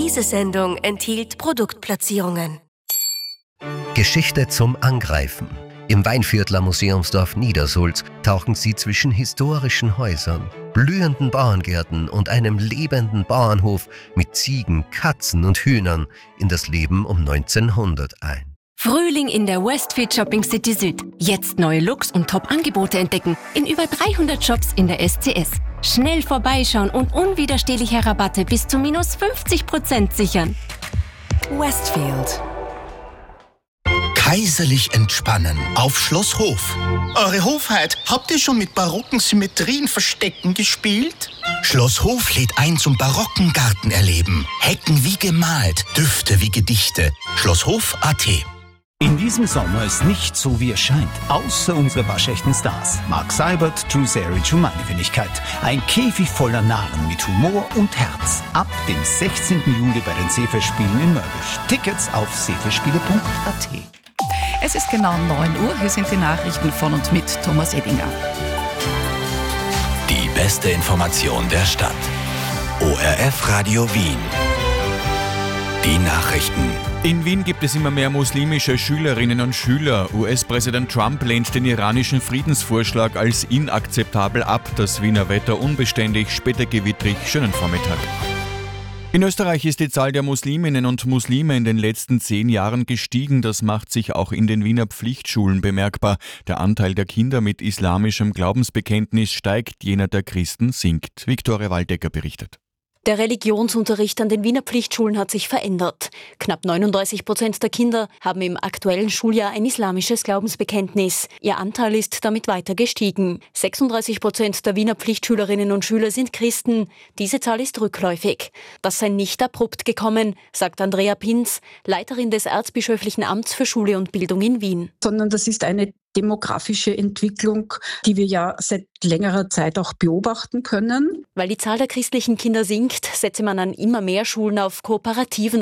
Diese Sendung enthielt Produktplatzierungen. Geschichte zum Angreifen. Im Weinviertler Museumsdorf Niedersulz tauchen Sie zwischen historischen Häusern, blühenden Bauerngärten und einem lebenden Bauernhof mit Ziegen, Katzen und Hühnern in das Leben um 1900 ein. Frühling in der Westfield Shopping City Süd. Jetzt neue Looks und Top-Angebote entdecken in über 300 Shops in der SCS. Schnell vorbeischauen und unwiderstehliche Rabatte bis zu minus 50% sichern. Westfield. Kaiserlich entspannen auf Schloss Hof. Eure Hofheit, habt ihr schon mit barocken Symmetrienverstecken gespielt? Schloss Hof lädt ein zum barocken Gartenerleben. Hecken wie gemalt, Düfte wie Gedichte. Schlosshof.at. In diesem Sommer ist nicht so, wie es scheint, außer unsere waschechten Stars. Mark Seibert, Drew Seric und meine Wenigkeit. Ein Käfig voller Narren mit Humor und Herz. Ab dem 16. Juli bei den Seefestspielen in Mörbisch. Tickets auf seefestspiele.at. Es ist genau 9 Uhr. Hier sind die Nachrichten von und mit Thomas Edinger. Die beste Information der Stadt. ORF Radio Wien. Die Nachrichten. In Wien gibt es immer mehr muslimische Schülerinnen und Schüler. US-Präsident Trump lehnt den iranischen Friedensvorschlag als inakzeptabel ab. Das Wiener Wetter unbeständig, später gewittrig. Schönen Vormittag. In Österreich ist die Zahl der Musliminnen und Muslime in den letzten 10 Jahren gestiegen. Das macht sich auch in den Wiener Pflichtschulen bemerkbar. Der Anteil der Kinder mit islamischem Glaubensbekenntnis steigt, jener der Christen sinkt. Viktoria Waldecker berichtet. Der Religionsunterricht an den Wiener Pflichtschulen hat sich verändert. Knapp 39% der Kinder haben im aktuellen Schuljahr ein islamisches Glaubensbekenntnis. Ihr Anteil ist damit weiter gestiegen. 36% der Wiener Pflichtschülerinnen und Schüler sind Christen. Diese Zahl ist rückläufig. Das sei nicht abrupt gekommen, sagt Andrea Pinz, Leiterin des Erzbischöflichen Amts für Schule und Bildung in Wien. Sondern das ist eine demografische Entwicklung, die wir ja seit längerer Zeit auch beobachten können. Weil die Zahl der christlichen Kinder sinkt, setze man an immer mehr Schulen auf kooperativen